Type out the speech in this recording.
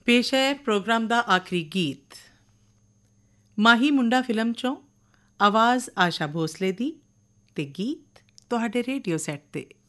ਪੇਸ਼ ਹੈ ਪ੍ਰੋਗਰਾਮ ਦਾ ਆਖਰੀ ਗੀਤ ਮਾਹੀ ਮੁੰਡਾ ਫਿਲਮ 'ਚੋਂ ਆਵਾਜ਼ ਆਸ਼ਾ ਭੋਸਲੇ ਦੀ ਅਤੇ ਗੀਤ ਤੁਹਾਡੇ ਰੇਡੀਓ ਸੈੱਟ 'ਤੇ।